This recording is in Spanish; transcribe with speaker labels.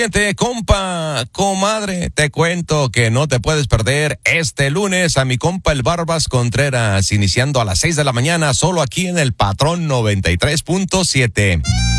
Speaker 1: Gente, compa, comadre, te cuento que no te puedes perder este lunes a mi compa el Barbas Contreras, iniciando a las 6 de la mañana, solo aquí en el Patrón 93.7.